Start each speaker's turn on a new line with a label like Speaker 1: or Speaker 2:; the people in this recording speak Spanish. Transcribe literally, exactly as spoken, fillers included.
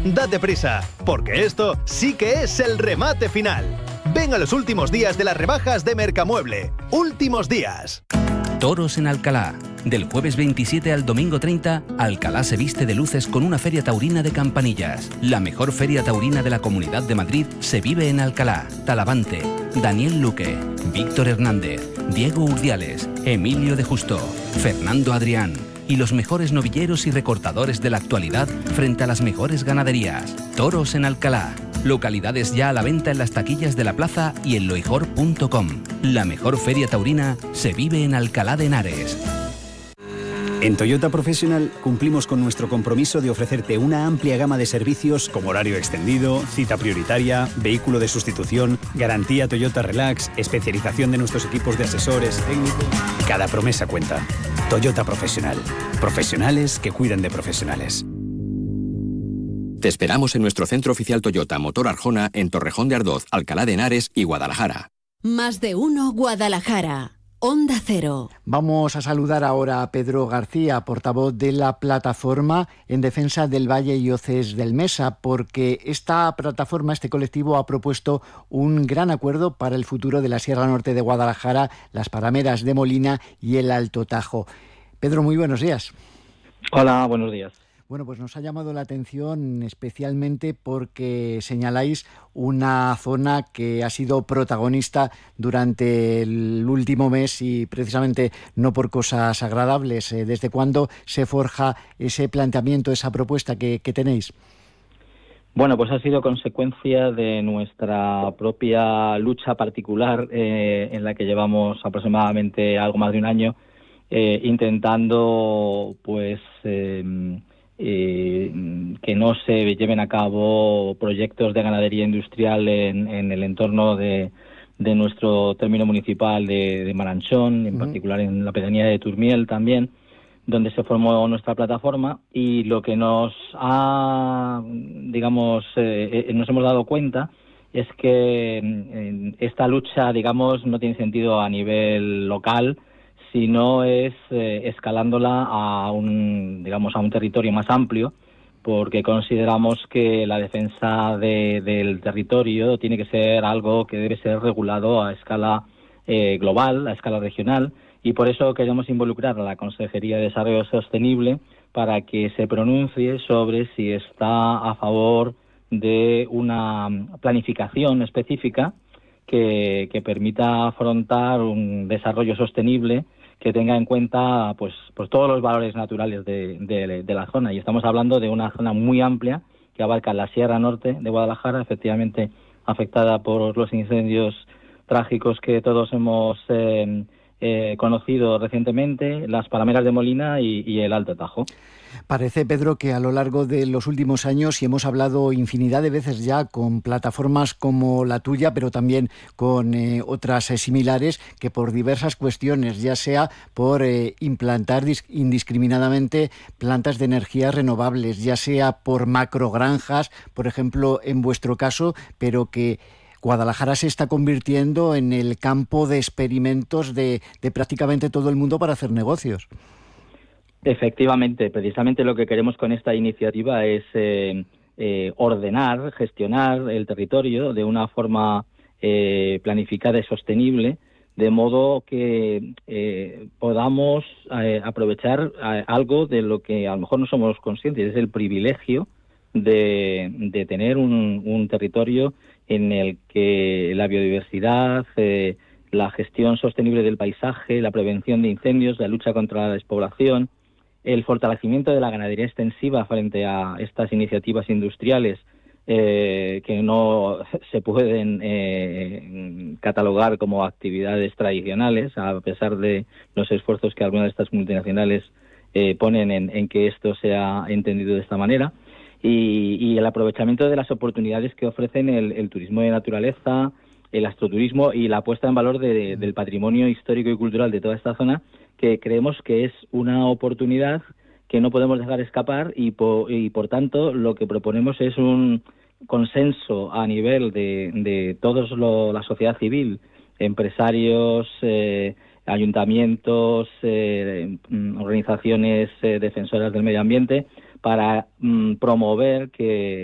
Speaker 1: Date prisa, porque esto sí que es el remate final. Ven a los últimos días de las rebajas de Mercamueble. Últimos días.
Speaker 2: Toros en Alcalá. Del jueves veintisiete al domingo treinta, Alcalá se viste de luces con una feria taurina de campanillas. La mejor feria taurina de la Comunidad de Madrid se vive en Alcalá. Talavante, Daniel Luque, Víctor Hernández, Diego Urdiales, Emilio de Justo, Fernando Adrián y los mejores novilleros y recortadores de la actualidad frente a las mejores ganaderías. Toros en Alcalá. Localidades ya a la venta en las taquillas de la plaza y en loijor punto com. La mejor feria taurina se vive en Alcalá de Henares.
Speaker 3: En Toyota Professional cumplimos con nuestro compromiso de ofrecerte una amplia gama de servicios como horario extendido, cita prioritaria, vehículo de sustitución, garantía Toyota Relax, especialización de nuestros equipos de asesores técnicos. Cada promesa cuenta. Toyota Professional. Profesionales que cuidan de profesionales.
Speaker 4: Te esperamos en nuestro centro oficial Toyota Motor Arjona en Torrejón de Ardoz, Alcalá de Henares y Guadalajara.
Speaker 5: Más de uno Guadalajara. Onda Cero.
Speaker 6: Vamos a saludar ahora a Pedro García, portavoz de la plataforma en defensa del Valle y Hoces del Mesa, porque esta plataforma, este colectivo, ha propuesto un gran acuerdo para el futuro de la Sierra Norte de Guadalajara, las Parameras de Molina y el Alto Tajo. Pedro, muy buenos días.
Speaker 7: Hola, buenos días.
Speaker 6: Bueno, pues nos ha llamado la atención especialmente porque señaláis una zona que ha sido protagonista durante el último mes y precisamente no por cosas agradables. ¿Desde cuándo se forja ese planteamiento, esa propuesta que, que tenéis?
Speaker 7: Bueno, pues ha sido consecuencia de nuestra propia lucha particular eh, en la que llevamos aproximadamente algo más de un año eh, intentando pues... Eh, Eh, que no se lleven a cabo proyectos de ganadería industrial en, en el entorno de, de nuestro término municipal de, de Maranchón, en uh-huh. particular en la pedanía de Turmiel también, donde se formó nuestra plataforma, y lo que nos ha, digamos, eh, nos hemos dado cuenta es que eh, esta lucha, digamos, no tiene sentido a nivel local, sino es eh, escalándola a un, digamos, a un territorio más amplio, porque consideramos que la defensa de, del territorio tiene que ser algo que debe ser regulado a escala eh, global, a escala regional, y por eso queremos involucrar a la Consejería de Desarrollo Sostenible para que se pronuncie sobre si está a favor de una planificación específica que, que permita afrontar un desarrollo sostenible que tenga en cuenta pues pues todos los valores naturales de, de, de la zona. Y estamos hablando de una zona muy amplia que abarca la Sierra Norte de Guadalajara, efectivamente afectada por los incendios trágicos que todos hemos eh, eh, conocido recientemente, las Parameras de Molina y, y el Alto Tajo.
Speaker 6: Parece, Pedro, que a lo largo de los últimos años, y hemos hablado infinidad de veces ya con plataformas como la tuya, pero también con eh, otras eh, similares, que por diversas cuestiones, ya sea por eh, implantar dis- indiscriminadamente plantas de energías renovables, ya sea por macrogranjas, por ejemplo, en vuestro caso, pero que Guadalajara se está convirtiendo en el campo de experimentos de, de prácticamente todo el mundo para hacer negocios.
Speaker 7: Efectivamente, precisamente lo que queremos con esta iniciativa es eh, eh, ordenar, gestionar el territorio de una forma eh, planificada y sostenible, de modo que eh, podamos eh, aprovechar eh, algo de lo que a lo mejor no somos conscientes, es el privilegio de, de tener un, un territorio en el que la biodiversidad, eh, la gestión sostenible del paisaje, la prevención de incendios, la lucha contra la despoblación, el fortalecimiento de la ganadería extensiva frente a estas iniciativas industriales eh, que no se pueden eh, catalogar como actividades tradicionales, a pesar de los esfuerzos que algunas de estas multinacionales eh, ponen en, en que esto sea entendido de esta manera, y, y el aprovechamiento de las oportunidades que ofrecen el, el turismo de naturaleza, el astroturismo y la puesta en valor de, del patrimonio histórico y cultural de toda esta zona, que creemos que es una oportunidad que no podemos dejar escapar, y por, y por tanto lo que proponemos es un consenso a nivel de, de toda la sociedad civil, empresarios, eh, ayuntamientos, eh, organizaciones eh, defensoras del medio ambiente, para mm, promover que,